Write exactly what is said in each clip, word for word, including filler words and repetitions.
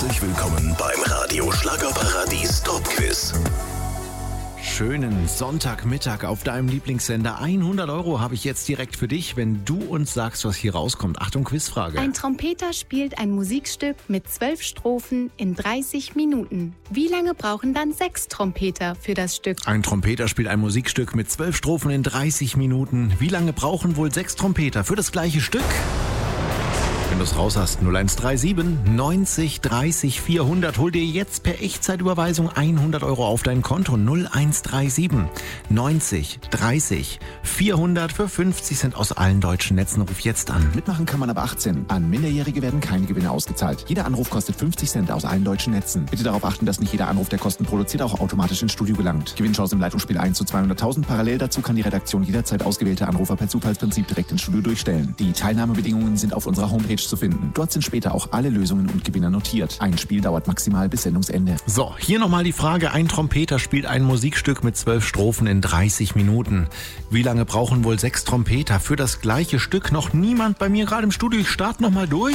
Herzlich willkommen beim Radio Schlagerparadies Top Quiz. Schönen Sonntagmittag auf deinem Lieblingssender. hundert Euro habe ich jetzt direkt für dich, wenn du uns sagst, was hier rauskommt. Achtung, Quizfrage. Ein Trompeter spielt ein Musikstück mit zwölf Strophen in dreißig Minuten. Wie lange brauchen dann sechs Trompeter für das Stück? Ein Trompeter spielt ein Musikstück mit zwölf Strophen in dreißig Minuten. Wie lange brauchen wohl sechs Trompeter für das gleiche Stück? Wenn du es raus hast, null eins drei sieben neunzig dreißig vierhundert. Hol dir jetzt per Echtzeitüberweisung hundert Euro auf dein Konto. null eins drei sieben neunzig dreißig vierhundert für fünfzig Cent aus allen deutschen Netzen. Ruf jetzt an. Mitmachen kann man ab achtzehn. An Minderjährige werden keine Gewinne ausgezahlt. Jeder Anruf kostet fünfzig Cent aus allen deutschen Netzen. Bitte darauf achten, dass nicht jeder Anruf, der Kosten produziert, auch automatisch ins Studio gelangt. Gewinnchance im Leitungsspiel eins zu zweihunderttausend. Parallel dazu kann die Redaktion jederzeit ausgewählte Anrufer per Zufallsprinzip direkt ins Studio durchstellen. Die Teilnahmebedingungen sind auf unserer Homepage zu finden. Dort sind später auch alle Lösungen und Gewinner notiert. Ein Spiel dauert maximal bis Sendungsende. So, hier nochmal die Frage. Ein Trompeter spielt ein Musikstück mit zwölf Strophen in dreißig Minuten. Wie lange brauchen wohl sechs Trompeter für das gleiche Stück? Noch niemand bei mir gerade im Studio. Ich starte nochmal durch.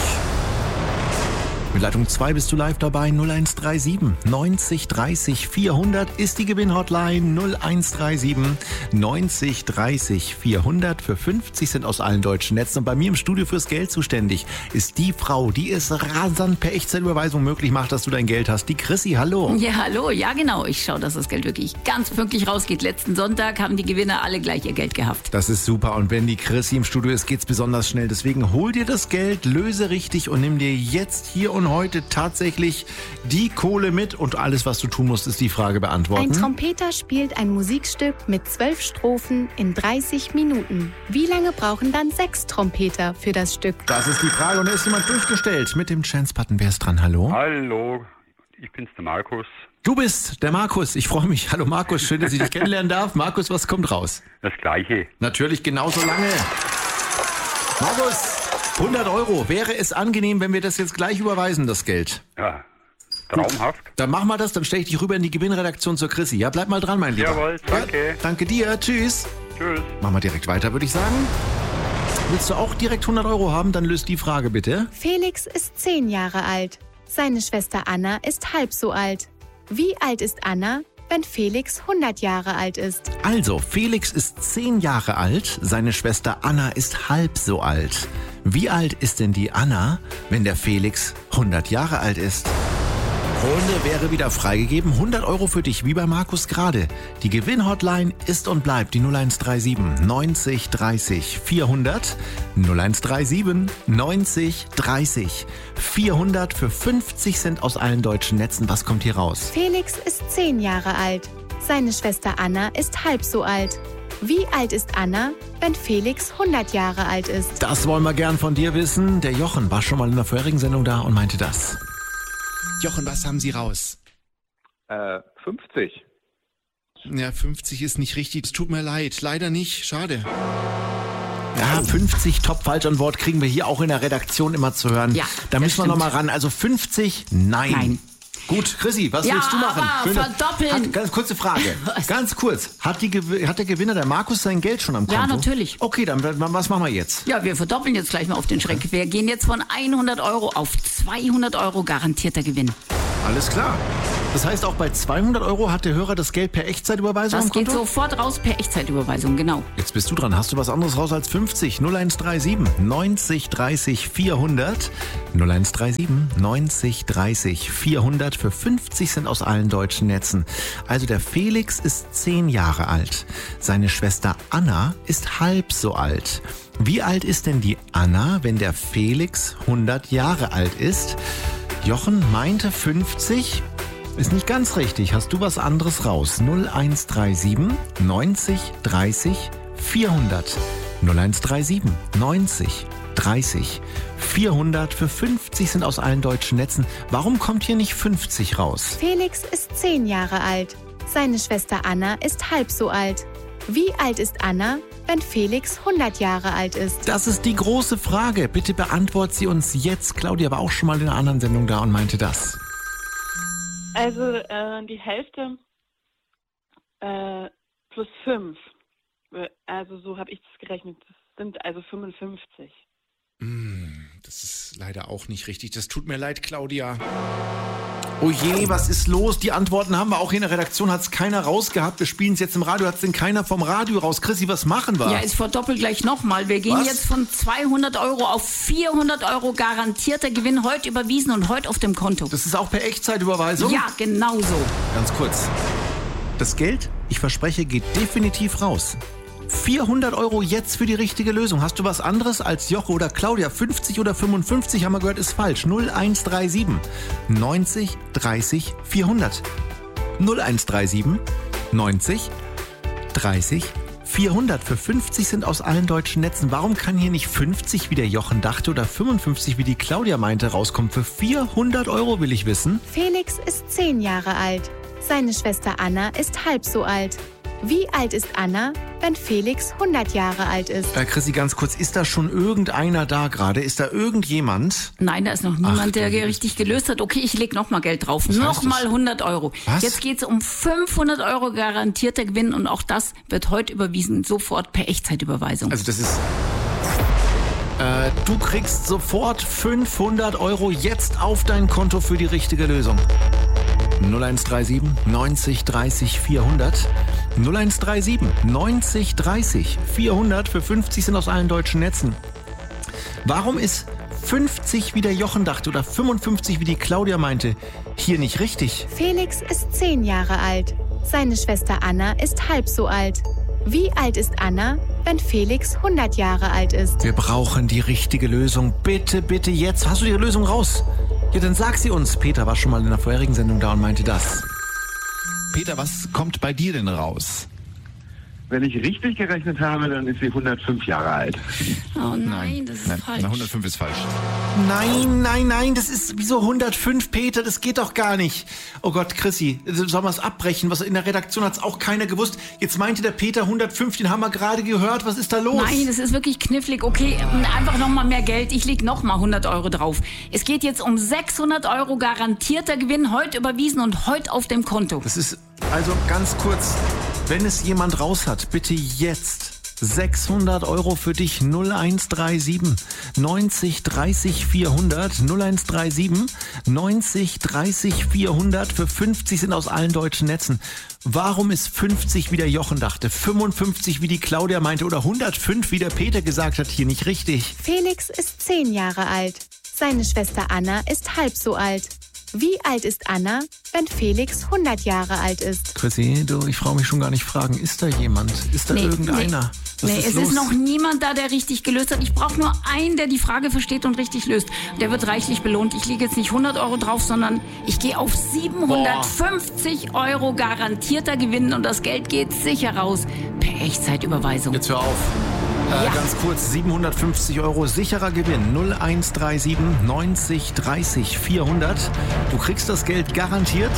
Mit Leitung zwei bist du live dabei. null eins drei sieben neunzig dreißig vierhundert ist die Gewinnhotline. null eins drei sieben neunzig dreißig vierhundert für fünfzig Cent aus allen deutschen Netzen. Und bei mir im Studio fürs Geld zuständig ist die Frau, die es rasant per Echtzeitüberweisung möglich macht, dass du dein Geld hast. Die Chrissy, hallo. Ja, hallo. Ja, genau. Ich schaue, dass das Geld wirklich ganz pünktlich rausgeht. Letzten Sonntag haben die Gewinner alle gleich ihr Geld gehabt. Das ist super. Und wenn die Chrissy im Studio ist, geht's besonders schnell. Deswegen hol dir das Geld, löse richtig und nimm dir jetzt hier und heute tatsächlich die Kohle mit. Und alles, was du tun musst, ist die Frage beantworten. Ein Trompeter spielt ein Musikstück mit zwölf Strophen in dreißig Minuten. Wie lange brauchen dann sechs Trompeter für das Stück? Das ist die Frage und da ist jemand durchgestellt. Mit dem Chance-Button, wer ist dran? Hallo? Hallo, ich bin's, der Markus. Du bist der Markus. Ich freue mich. Hallo Markus, schön, dass ich dich kennenlernen darf. Markus, was kommt raus? Das Gleiche. Natürlich genauso lange. Markus, hundert Euro. Wäre es angenehm, wenn wir das jetzt gleich überweisen, das Geld? Ja, traumhaft. Dann machen wir das, dann stelle ich dich rüber in die Gewinnredaktion zur Chrissy. Ja, bleib mal dran, mein Lieber. Jawohl, danke. Ja, danke dir, tschüss. Tschüss. Machen wir direkt weiter, würde ich sagen. Willst du auch direkt hundert Euro haben? Dann löst die Frage bitte. Felix ist zehn Jahre alt. Seine Schwester Anna ist halb so alt. Wie alt ist Anna, wenn Felix hundert Jahre alt ist? Also, Felix ist zehn Jahre alt, seine Schwester Anna ist halb so alt. Wie alt ist denn die Anna, wenn der Felix hundert Jahre alt ist? Runde wäre wieder freigegeben. hundert Euro für dich, wie bei Markus gerade. Die Gewinnhotline ist und bleibt die null eins drei sieben neunzig dreißig vierhundert. null eins drei sieben neunzig dreißig vierhundert für fünfzig Cent aus allen deutschen Netzen. Was kommt hier raus? Felix ist zehn Jahre alt. Seine Schwester Anna ist halb so alt. Wie alt ist Anna, wenn Felix hundert Jahre alt ist? Das wollen wir gern von dir wissen. Der Jochen war schon mal in der vorherigen Sendung da und meinte das. Jochen, was haben Sie raus? Äh, fünfzig. Ja, fünfzig ist nicht richtig. Es tut mir leid. Leider nicht. Schade. Ja, fünfzig top falsch an Bord kriegen wir hier auch in der Redaktion immer zu hören. Ja, da müssen wir stimmt. noch mal ran. Also fünfzig, nein. Nein. Gut, Chrissy, was Ja, willst du machen? aber verdoppeln. Hat, ganz kurze Frage. Ganz kurz. Hat, die, Gew- hat der Gewinner, der Markus, sein Geld schon am Konto? Ja, natürlich. Okay, dann was machen wir jetzt? Ja, wir verdoppeln jetzt gleich mal auf den Schreck. Wir gehen jetzt von hundert Euro auf zweihundert Euro garantierter Gewinn. Alles klar. Das heißt, auch bei zweihundert Euro hat der Hörer das Geld per Echtzeitüberweisung Das am geht Konto? sofort raus per Echtzeitüberweisung, genau. Jetzt bist du dran. Hast du was anderes raus als fünfzig? null eins drei sieben neunzig dreißig vierhundert. null eins drei sieben neunzig dreißig vierhundert für fünfzig Cent aus allen deutschen Netzen. Also der Felix ist zehn Jahre alt. Seine Schwester Anna ist halb so alt. Wie alt ist denn die Anna, wenn der Felix hundert Jahre alt ist? Jochen meinte fünfzig. Ist nicht ganz richtig. Hast du was anderes raus? null eins drei sieben neunzig dreißig vierhundert. null eins drei sieben neunzig dreißig vierhundert für fünfzig sind aus allen deutschen Netzen. Warum kommt hier nicht fünfzig raus? Felix ist zehn Jahre alt. Seine Schwester Anna ist halb so alt. Wie alt ist Anna, wenn Felix hundert Jahre alt ist? Das ist die große Frage. Bitte beantwortet sie uns jetzt. Claudia war auch schon mal in einer anderen Sendung da und meinte das. Also äh, die Hälfte äh, plus fünf. Also so habe ich das gerechnet. Das sind also fünfundfünfzig. Mm, Das ist leider auch nicht richtig. Das tut mir leid, Claudia. Oh je, was ist los? Die Antworten haben wir auch hier in der Redaktion. Hat es keiner rausgehabt. Wir spielen es jetzt im Radio. Hat es denn keiner vom Radio raus? Chrissy, was machen wir? Ja, ich verdoppel gleich nochmal. Wir gehen Was? jetzt von zweihundert Euro auf vierhundert Euro garantierter Gewinn. Heute überwiesen und heute auf dem Konto. Das ist auch per Echtzeitüberweisung? Ja, genau so. Ganz kurz. Das Geld, ich verspreche, geht definitiv raus. vierhundert Euro jetzt für die richtige Lösung. Hast du was anderes als Joche oder Claudia? fünfzig oder fünfundfünfzig haben wir gehört, ist falsch. null eins drei sieben neunzig dreißig vierhundert. null eins drei sieben neunzig dreißig vierhundert. Für fünfzig sind aus allen deutschen Netzen. Warum kann hier nicht fünfzig, wie der Jochen dachte, oder fünfundfünfzig, wie die Claudia meinte, rauskommen? Für vierhundert Euro will ich wissen. Felix ist zehn Jahre alt. Seine Schwester Anna ist halb so alt. Wie alt ist Anna, wenn Felix hundert Jahre alt ist? Äh, Chrissy, ganz kurz, ist da schon irgendeiner da gerade? Ist da irgendjemand? Nein, da ist noch niemand, Ach, der du- richtig gelöst hat. Okay, ich leg nochmal Geld drauf. heißt Nochmal das? hundert Euro. Was? Jetzt geht's um fünfhundert Euro garantierter Gewinn und auch das wird heute überwiesen. Sofort per Echtzeitüberweisung. Also das ist... Äh, du kriegst sofort fünfhundert Euro jetzt auf dein Konto für die richtige Lösung. null eins drei sieben neunzig dreißig vierhundert. null eins drei sieben neunzig dreißig vierhundert. Für fünfzig sind aus allen deutschen Netzen. Warum ist fünfzig, wie der Jochen dachte, oder fünfundfünfzig, wie die Claudia meinte, hier nicht richtig? Felix ist zehn Jahre alt. Seine Schwester Anna ist halb so alt. Wie alt ist Anna, wenn Felix hundert Jahre alt ist? Wir brauchen die richtige Lösung. Bitte, bitte jetzt. Hast du die Lösung raus? Ja, dann sag sie uns. Peter war schon mal in der vorherigen Sendung da und meinte das. Peter, was kommt bei dir denn raus? Wenn ich richtig gerechnet habe, dann ist sie hundertfünf Jahre alt. Oh nein, das ist Nein, falsch. na, hundertfünf ist falsch. Nein, nein, nein, das ist wieso hundertfünf, Peter, das geht doch gar nicht. Oh Gott, Chrissy, sollen wir es abbrechen? Was in der Redaktion hat es auch keiner gewusst. Jetzt meinte der Peter hundertfünf, den haben wir gerade gehört. Was ist da los? Nein, das ist wirklich knifflig. Okay, einfach nochmal mehr Geld. Ich leg nochmal hundert Euro drauf. Es geht jetzt um sechshundert Euro garantierter Gewinn. Heute überwiesen und heute auf dem Konto. Das ist also ganz kurz, wenn es jemand raus hat, bitte jetzt. sechshundert Euro für dich. null eins drei sieben neunzig dreißig vierhundert. null eins drei sieben neunzig dreißig vierhundert. Für fünfzig sind aus allen deutschen Netzen. Warum ist fünfzig, wie der Jochen dachte, fünfundfünfzig, wie die Claudia meinte, oder hundertfünf, wie der Peter gesagt hat, hier nicht richtig? Felix ist zehn Jahre alt. Seine Schwester Anna ist halb so alt. Wie alt ist Anna, wenn Felix hundert Jahre alt ist? Chrissy, du, ich brauche mich schon gar nicht fragen, ist da jemand? Ist da Nee, irgendeiner? Was Nee, ist es los? ist noch niemand da, der richtig gelöst hat. Ich brauche nur einen, der die Frage versteht und richtig löst. Der wird reichlich belohnt. Ich lege jetzt nicht hundert Euro drauf, sondern ich gehe auf siebenhundertfünfzig Euro garantierter Gewinn und das Geld geht sicher raus per Echtzeitüberweisung. Jetzt hör auf. Äh, Ja. Ganz kurz, siebenhundertfünfzig Euro sicherer Gewinn. null eins drei sieben neunzig dreißig vierhundert. Du kriegst das Geld garantiert.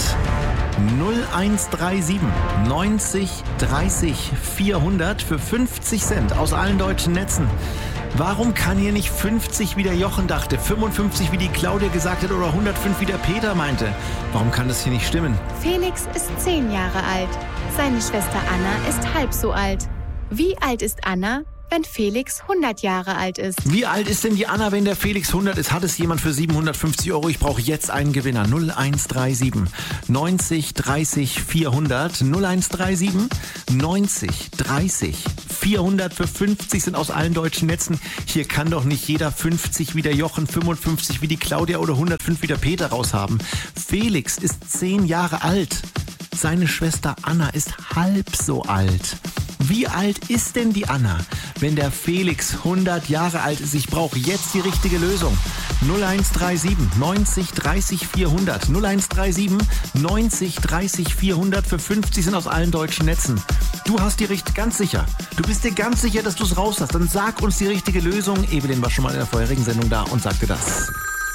null eins drei sieben neunzig dreißig vierhundert für fünfzig Cent aus allen deutschen Netzen. Warum kann hier nicht fünfzig, wie der Jochen dachte, fünfundfünfzig, wie die Claudia gesagt hat, oder hundertfünf, wie der Peter meinte? Warum kann das hier nicht stimmen? Felix ist zehn Jahre alt. Seine Schwester Anna ist halb so alt. Wie alt ist Anna, wenn Felix hundert Jahre alt ist? Wie alt ist denn die Anna, wenn der Felix hundert ist? Hat es jemand für siebenhundertfünfzig Euro? Ich brauche jetzt einen Gewinner. null eins drei sieben neunzig dreißig vierhundert. null eins drei sieben neunzig dreißig vierhundert für fünfzig sind aus allen deutschen Netzen. Hier kann doch nicht jeder fünfzig wie der Jochen, fünfundfünfzig wie die Claudia oder hundertfünf wie der Peter raushaben. Felix ist zehn Jahre alt. Seine Schwester Anna ist halb so alt. Wie alt ist denn die Anna, wenn der Felix hundert Jahre alt ist? Ich brauche jetzt die richtige Lösung. null eins drei sieben neunzig dreißig vierhundert. null eins drei sieben neunzig dreißig vierhundert für fünfzig sind aus allen deutschen Netzen. Du hast die richtige, ganz sicher. Du bist dir ganz sicher, dass du es raus hast. Dann sag uns die richtige Lösung. Evelyn war schon mal in der vorherigen Sendung da und sagte das.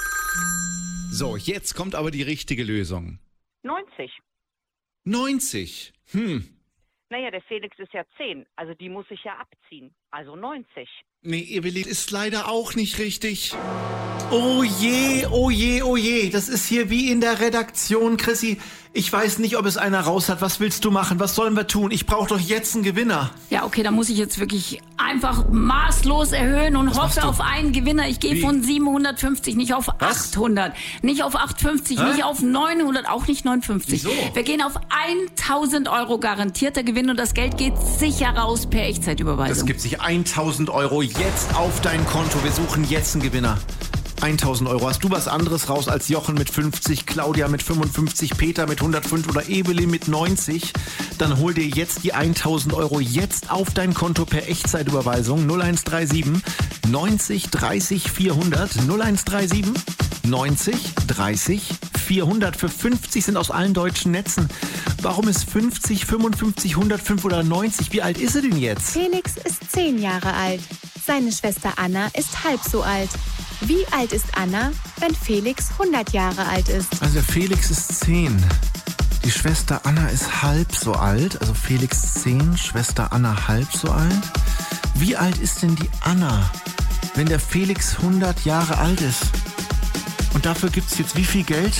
So, jetzt kommt aber die richtige Lösung. neunzig. neunzig. Hm. Naja, der Felix ist ja zehn, also die muss ich ja abziehen. Also neunzig. Nee, Evelyn, ist leider auch nicht richtig. Oh je, oh je, oh je. Das ist hier wie in der Redaktion, Chrissy. Ich weiß nicht, ob es einer raus hat. Was willst du machen? Was sollen wir tun? Ich brauche doch jetzt einen Gewinner. Ja, okay, da muss ich jetzt wirklich einfach maßlos erhöhen und Was hoffe auf einen Gewinner. Ich gehe Wie? von siebenhundertfünfzig, nicht auf Was? achthundert, nicht auf achthundertfünfzig, Hä? nicht auf neunhundert, auch nicht neunundfünfzig. Wieso? Wir gehen auf tausend Euro garantierter Gewinn und das Geld geht sicher raus per Echtzeitüberweisung. Das gibt sich tausend Euro jetzt auf dein Konto. Wir suchen jetzt einen Gewinner. tausend Euro. Hast du was anderes raus als Jochen mit fünfzig, Claudia mit fünfundfünfzig, Peter mit hundertfünf oder Evelyn mit neunzig? Dann hol dir jetzt die tausend Euro jetzt auf dein Konto per Echtzeitüberweisung. null eins drei sieben neunzig dreißig vierhundert. null eins drei sieben neunzig dreißig vierhundert. Für fünfzig sind aus allen deutschen Netzen. Warum ist fünfzig, fünfundfünfzig, hundertfünf oder neunzig? Wie alt ist er denn jetzt? Felix ist zehn Jahre alt. Seine Schwester Anna ist halb so alt. Wie alt ist Anna, wenn Felix hundert Jahre alt ist? Also der Felix ist zehn. Die Schwester Anna ist halb so alt. Also Felix zehn, Schwester Anna halb so alt. Wie alt ist denn die Anna, wenn der Felix hundert Jahre alt ist? Und dafür gibt's jetzt wie viel Geld?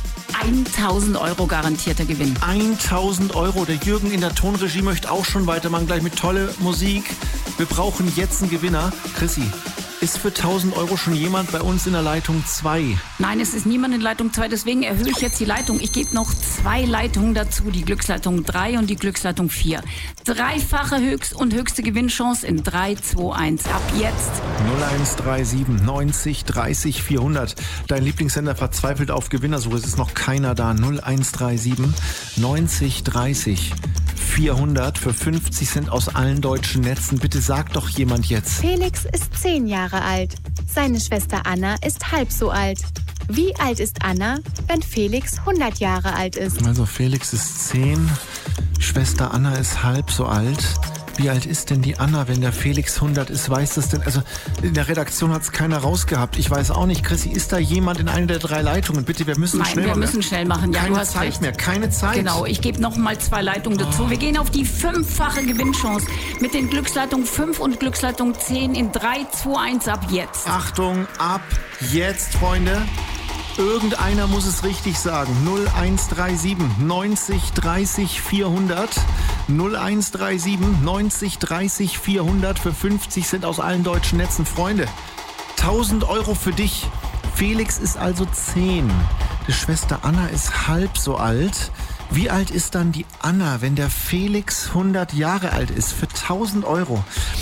tausend Euro garantierter Gewinn. tausend Euro. Der Jürgen in der Tonregie möchte auch schon weitermachen, gleich mit tolle Musik. Wir brauchen jetzt einen Gewinner. Chrissy, ist für tausend Euro schon jemand bei uns in der Leitung zwei? Nein, es ist niemand in Leitung zwei, deswegen erhöhe ich jetzt die Leitung. Ich gebe noch zwei Leitungen dazu, die Glücksleitung drei und die Glücksleitung vier. Dreifache Höchst- und höchste Gewinnchance in drei, zwei, eins. Ab jetzt. null eins drei sieben neunzig dreißig vierhundert. Dein Lieblingssender verzweifelt auf Gewinnersuche. Es ist noch keiner da. null eins drei sieben neunzig dreißig vierhundert. Für fünfzig Cent aus allen deutschen Netzen. Bitte sag doch jemand jetzt. Felix ist zehn Jahre alt. Seine Schwester Anna ist halb so alt. Wie alt ist Anna, wenn Felix hundert Jahre alt ist? Also Felix ist zehn, Schwester Anna ist halb so alt. Wie alt ist denn die Anna, wenn der Felix hundert ist? Weiß das denn? Also in der Redaktion hat es keiner rausgehabt. Ich weiß auch nicht. Chrissy, ist da jemand in einer der drei Leitungen? Bitte, wir müssen Nein, schnell wir machen. müssen schnell machen. Ja, keine du hast Zeit recht. mehr, keine Zeit. Genau, ich gebe noch mal zwei Leitungen dazu. Oh. Wir gehen auf die fünffache Gewinnchance mit den Glücksleitungen fünf und Glücksleitung zehn in drei, zwei, eins ab jetzt. Achtung, ab jetzt, Freunde. Irgendeiner muss es richtig sagen. null eins drei sieben neunzig dreißig vierhundert. null eins drei sieben neunzig dreißig vierhundert. Für fünfzig Cent aus allen deutschen Netzen. Freunde, tausend Euro für dich. Felix ist also zehn. Die Schwester Anna ist halb so alt. Wie alt ist dann die Anna, wenn der Felix hundert Jahre alt ist? Für tausend Euro.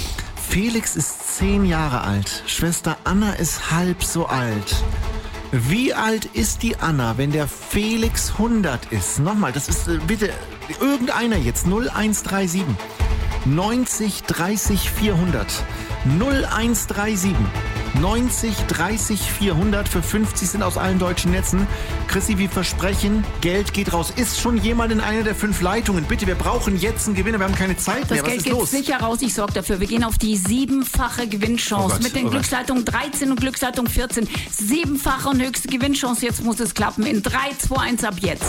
Felix ist zehn Jahre alt. Schwester Anna ist halb so alt. Wie alt ist die Anna, wenn der Felix hundert ist? Nochmal, das ist äh, bitte irgendeiner jetzt. null eins drei sieben neunzig dreißig vierhundert. null eins drei sieben neunzig dreißig vierhundert. Für fünfzig sind aus allen deutschen Netzen. Chrissy, wie versprechen, Geld geht raus. Ist schon jemand in einer der fünf Leitungen? Bitte, wir brauchen jetzt einen Gewinner. Wir haben keine Zeit Das mehr. Was Geld ist geht los? sicher raus, ich sorge dafür. Wir gehen auf die siebenfache Gewinnchance Oh Gott, mit den oh Gott. Glücksleitungen dreizehn und Glücksleitung vierzehn. Siebenfache und höchste Gewinnchance, jetzt muss es klappen. In drei, zwei, eins ab jetzt.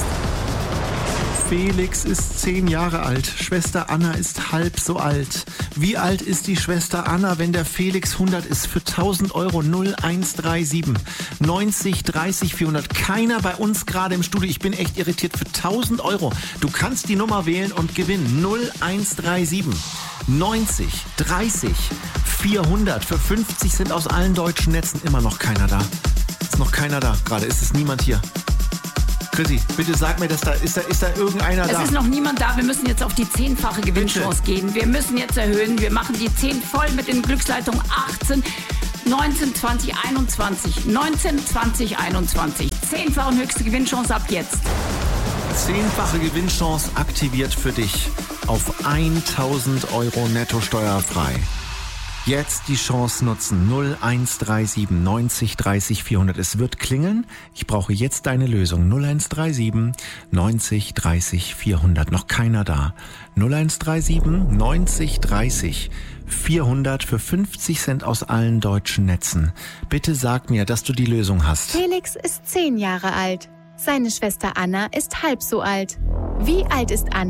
Felix ist zehn Jahre alt. Schwester Anna ist halb so alt. Wie alt ist die Schwester Anna, wenn der Felix hundert ist? Für tausend Euro null eins drei sieben neunzig dreißig vierhundert. Keiner bei uns gerade im Studio. Ich bin echt irritiert. Für tausend Euro. Du kannst die Nummer wählen und gewinnen. null eins drei sieben neunzig dreißig vierhundert. Für fünfzig sind aus allen deutschen Netzen immer noch keiner da. Ist noch keiner da. Gerade ist es niemand hier. Chrissy, bitte sag mir, dass da ist da ist da irgendeiner Es da. ist noch niemand da. Wir müssen jetzt auf die zehnfache Gewinnchance gehen. Wir müssen jetzt erhöhen. Wir machen die zehn voll mit den Glücksleitungen achtzehn, neunzehn, zwanzig, einundzwanzig. neunzehn, zwanzig, einundzwanzig. Zehnfache und höchste Gewinnchance ab jetzt. Zehnfache Gewinnchance aktiviert für dich auf tausend Euro netto steuerfrei. Jetzt die Chance nutzen. null eins drei sieben neunzig dreißig vierhundert. Es wird klingeln. Ich brauche jetzt deine Lösung. null eins drei sieben neunzig dreißig vierhundert. Noch keiner da. null eins drei sieben neunzig dreißig vierhundert für fünfzig Cent aus allen deutschen Netzen. Bitte sag mir, dass du die Lösung hast. Felix ist zehn Jahre alt. Seine Schwester Anna ist halb so alt. Wie alt ist Anna,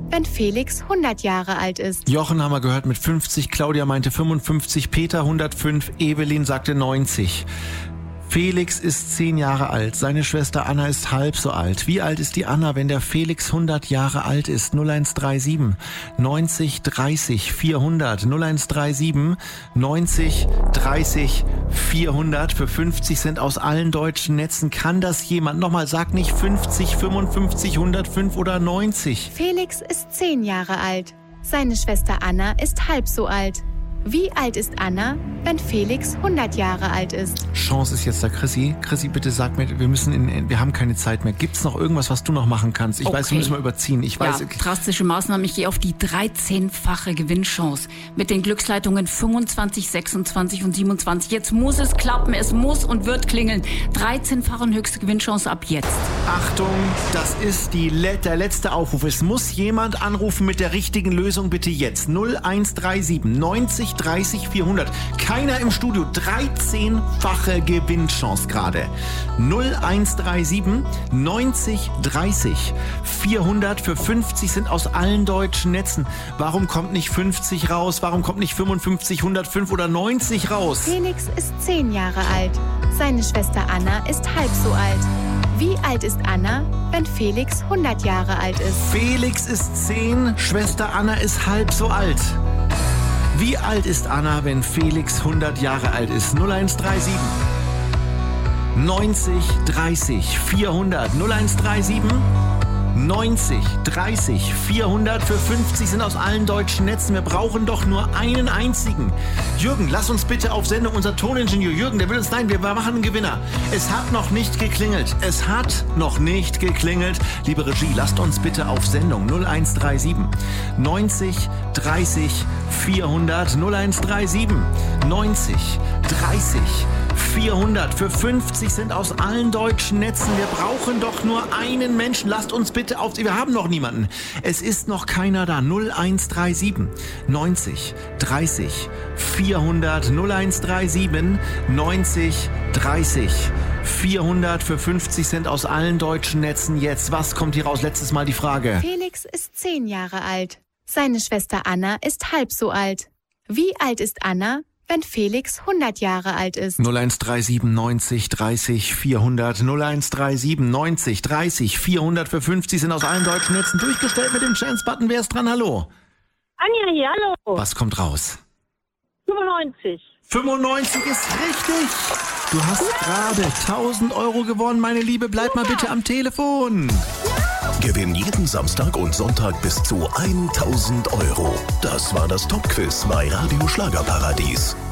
wenn Felix hundert Jahre alt ist? Jochen haben wir gehört mit fünfzig, Claudia meinte fünfundfünfzig, Peter hundertfünf, Evelyn sagte neunzig. Felix ist zehn Jahre alt, seine Schwester Anna ist halb so alt. Wie alt ist die Anna, wenn der Felix hundert Jahre alt ist? null eins drei sieben neunzig dreißig vierhundert null eins drei sieben neunzig dreißig vierhundert für fünfzig Cent aus allen deutschen Netzen. Kann das jemand? Nochmal, sag nicht fünfzig, fünfundfünfzig, hundertfünf oder neunzig. Felix ist zehn Jahre alt. Seine Schwester Anna ist halb so alt. Wie alt ist Anna, wenn Felix hundert Jahre alt ist? Chance ist jetzt da, Chrissy. Chrissy, bitte sag mir, wir müssen in, wir haben keine Zeit mehr. Gibt's noch irgendwas, was du noch machen kannst? Ich okay. weiß, wir müssen mal überziehen. Ich weiß, ja, drastische Maßnahmen. Ich gehe auf die dreizehnfache Gewinnchance mit den Glücksleitungen fünfundzwanzig, sechsundzwanzig und siebenundzwanzig. Jetzt muss es klappen. Es muss und wird klingeln. dreizehnfache und höchste Gewinnchance ab jetzt. Achtung, das ist die, der letzte Aufruf. Es muss jemand anrufen mit der richtigen Lösung, bitte jetzt. null eins drei sieben neunzig dreißig vierhundert. Keiner im Studio. dreizehnfache Gewinnchance gerade. null eins drei sieben neunzig dreißig vierhundert für fünfzig sind aus allen deutschen Netzen. Warum kommt nicht fünfzig raus? Warum kommt nicht fünfundfünfzig, hundertfünf oder neunzig raus? Felix ist zehn Jahre alt. Seine Schwester Anna ist halb so alt. Wie alt ist Anna, wenn Felix hundert Jahre alt ist? Felix ist zehn, Schwester Anna ist halb so alt. Wie alt ist Anna, wenn Felix hundert Jahre alt ist? null eins drei sieben neunzig dreißig vierhundert null eins drei sieben neunzig dreißig vierhundert für fünfzig sind aus allen deutschen Netzen. Wir brauchen doch nur einen einzigen. Jürgen, lass uns bitte auf Sendung. Unser Toningenieur Jürgen, der will uns, nein, wir machen einen Gewinner. Es hat noch nicht geklingelt. Es hat noch nicht geklingelt. Liebe Regie, lasst uns bitte auf Sendung. null eins drei sieben neunzig dreißig vierhundert null eins drei sieben neunzig dreißig vierhundert für fünfzig sind aus allen deutschen Netzen. Wir brauchen doch nur einen Menschen. Lasst uns bitte auf... Wir haben noch niemanden. Es ist noch keiner da. null eins drei sieben neunzig dreißig vierhundert null eins drei sieben neunzig dreißig vierhundert für fünfzig Cent aus allen deutschen Netzen. Jetzt, was kommt hier raus? Letztes Mal die Frage. Felix ist zehn Jahre alt. Seine Schwester Anna ist halb so alt. Wie alt ist Anna, wenn Felix hundert Jahre alt ist? null eins drei sieben neunzig dreißig vierhundert null eins drei sieben neunzig dreißig vierhundert für fünfzig sind aus allen deutschen Netzen durchgestellt mit dem Chance-Button. Wer ist dran? Hallo? Anja hier, hallo. Was kommt raus? fünfundneunzig. fünfundneunzig ist richtig. Du hast gerade tausend Euro gewonnen, meine Liebe. Bleib mal bitte am Telefon. Gewinn jeden Samstag und Sonntag bis zu tausend Euro. Das war das Top-Quiz bei Radio Schlagerparadies.